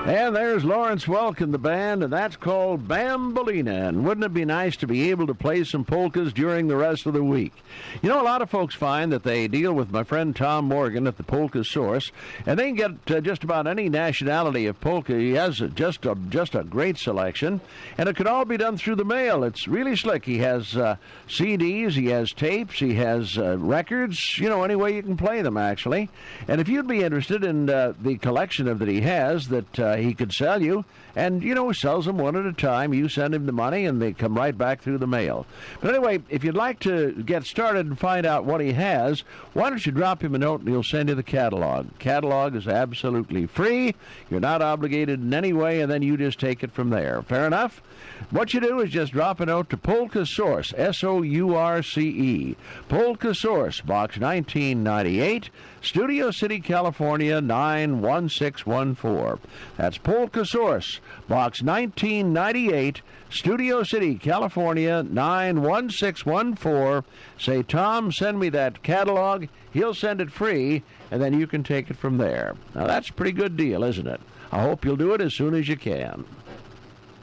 And there's Lawrence Welk and the band, and that's called Bambolina. And wouldn't it be nice to be able to play some polkas during the rest of the week? You know, a lot of folks find that they deal with my friend Tom Morgan at the Polka Source, and they can get just about any nationality of polka. He has just a great selection, and it could all be done through the mail. It's really slick. He has CDs, he has tapes, he has records, you know, any way you can play them, actually. And if you'd be interested in the collection that he has that he could sell you, and, you know, sells them one at a time. You send him the money, and they come right back through the mail. But anyway, if you'd like to get started and find out what he has, why don't you drop him a note, and he'll send you the catalog. Catalog is absolutely free. You're not obligated in any way, and then you just take it from there. Fair enough? What you do is just drop a note to Polka Source, S-O-U-R-C-E. Polka Source, Box 1998, Studio City, California, 91614. That's Polka Source, Box 1998, Studio City, California, 91614. Say, Tom, send me that catalog. He'll send it free, and then you can take it from there. Now, that's a pretty good deal, isn't it? I hope you'll do it as soon as you can.